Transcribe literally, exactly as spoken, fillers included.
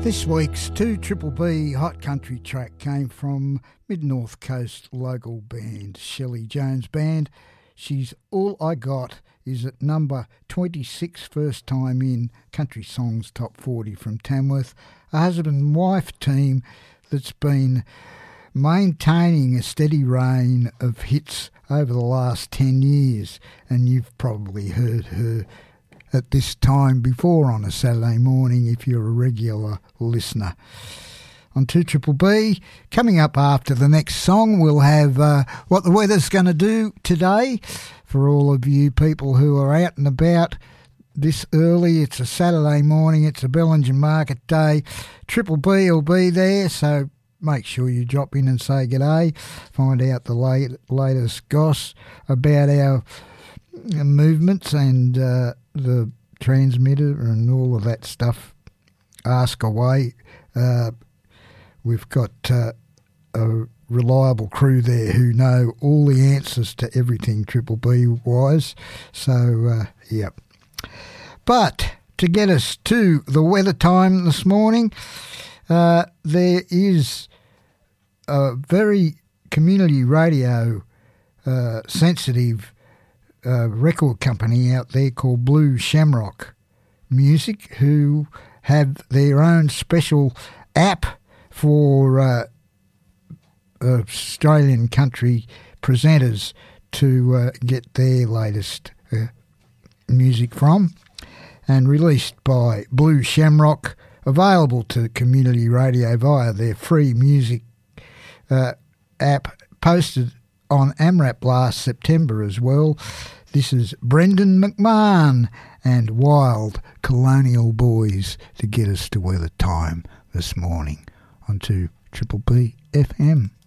This week's two Triple B Hot Country track came from Mid-North Coast local band Shelley Jones Band. She's All I Got is at number twenty-six, first time in Country Songs Top forty from Tamworth. A husband and wife team that's been maintaining a steady reign of hits over the last ten years, and you've probably heard her at this time before on a Saturday morning if you're a regular listener. On two Triple B, coming up after the next song, we'll have uh, what the weather's going to do today for all of you people who are out and about this early. It's a Saturday morning, it's a Bellinger Market Day. Triple B will be there, so make sure you drop in and say g'day, find out the late, latest goss about our movements and uh, the transmitter and all of that stuff. Ask away. Uh, we've got uh, a reliable crew there who know all the answers to everything Triple B wise. So, uh, yep. But to get us to the weather time this morning, uh, there is a very community radio uh, sensitive Uh, record company out there called Blue Shamrock Music, who have their own special app for uh, Australian country presenters to uh, get their latest uh, music from, and released by Blue Shamrock, available to community radio via their free music uh, app, posted on AMRAP last September as well. This is Brendan McMahon and Wild Colonial Boys to get us to weather time this morning on two Triple B F M.